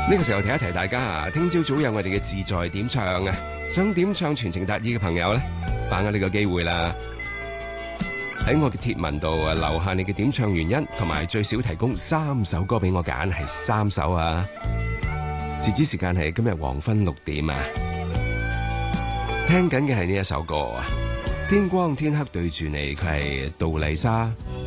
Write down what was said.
呢個時候提一提大家啊，聽朝早有我哋嘅自在點唱啊，想點唱傳情達意嘅朋友咧，把握呢個機會啦。喺我嘅貼文度啊，留下你嘅點唱原因，同埋最少提供3首歌俾我揀，係3首啊。截止時間係今日黃昏6點啊。聽緊嘅係呢一首歌啊，天光天黑對住你，佢係杜麗莎。